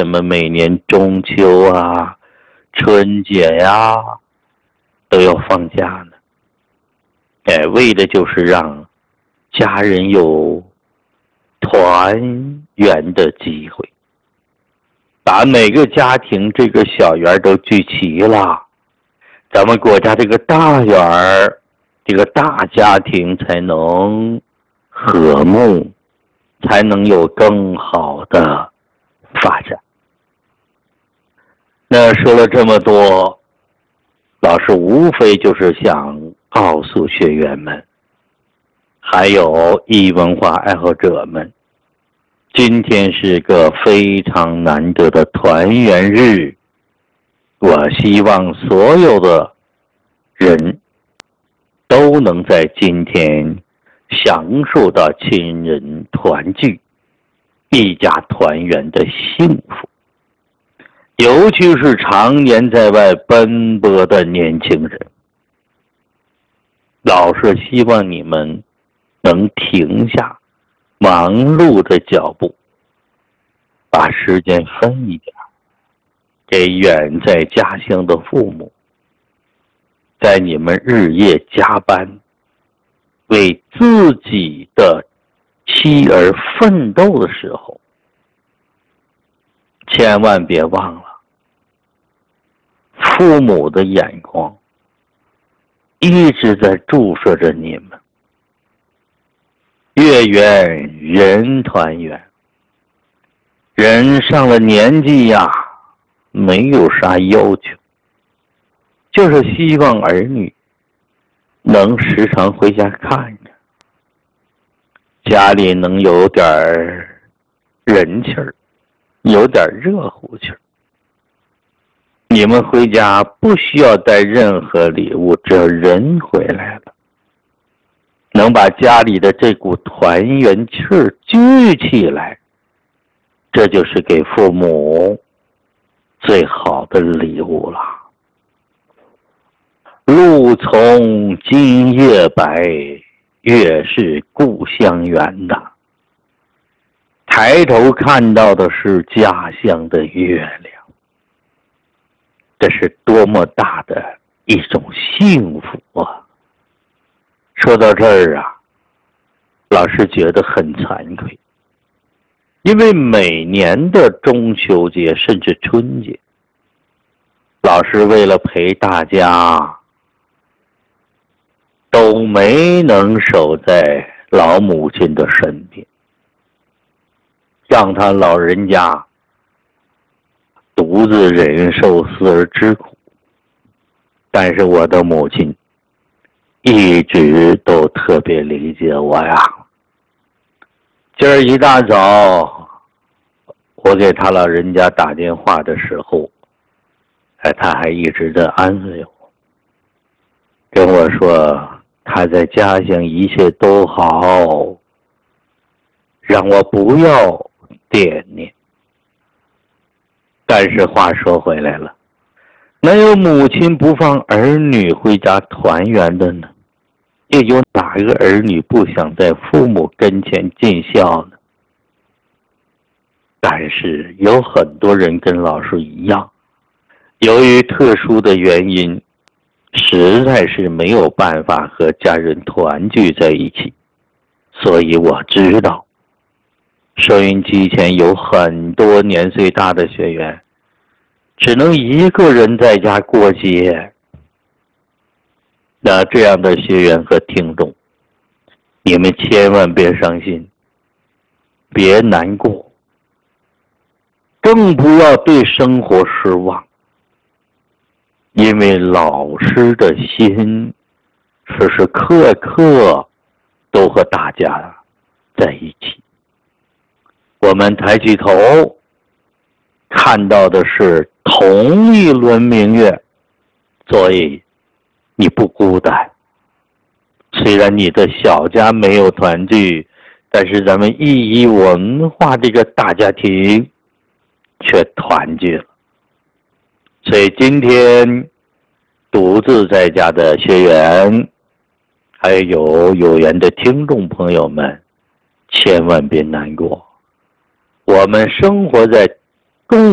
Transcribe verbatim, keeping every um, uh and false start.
什么每年中秋啊、春节呀、啊、都要放假呢？哎，为的就是让家人有团圆的机会，把每个家庭这个小园都聚齐了，咱们国家这个大园儿，这个大家庭才能和睦，才能有更好的发展。那说了这么多，老师无非就是想告诉学员们，还有艺文化爱好者们，今天是个非常难得的团圆日，我希望所有的人都能在今天享受到亲人团聚、一家团圆的幸福。尤其是常年在外奔波的年轻人，老是希望你们能停下忙碌的脚步，把时间分一点给远在家乡的父母，在你们日夜加班为自己的妻儿奋斗的时候，千万别忘了父母的眼光一直在注视着你们。月圆人团圆，人上了年纪呀，没有啥要求，就是希望儿女能时常回家看着，家里能有点人气儿，有点热乎气儿。你们回家不需要带任何礼物，只要人回来了，能把家里的这股团圆气儿聚起来，这就是给父母最好的礼物了。路从今夜白，月是故乡圆呐。抬头看到的是家乡的月亮，这是多么大的一种幸福啊！说到这儿啊，老师觉得很惭愧，因为每年的中秋节甚至春节，老师为了陪大家都没能守在老母亲的身边，让他老人家独自忍受死而之苦。但是我的母亲一直都特别理解我呀。今儿一大早我给他老人家打电话的时候，哎，他还一直在安慰我，跟我说他在家乡一切都好，让我不要惦念。但是话说回来了，哪有母亲不放儿女回家团圆的呢？又有哪个儿女不想在父母跟前尽孝呢？但是有很多人跟老师一样，由于特殊的原因，实在是没有办法和家人团聚在一起。所以我知道收音机前有很多年岁大的学员只能一个人在家过节。那这样的学员和听众，你们千万别伤心，别难过，更不要对生活失望，因为老师的心时时刻刻都和大家在一起。我们抬起头看到的是同一轮明月，所以你不孤单。虽然你的小家没有团聚，但是咱们艺艺文化这个大家庭却团聚了。所以今天独自在家的学员，还有有缘的听众朋友们，千万别难过。我们生活在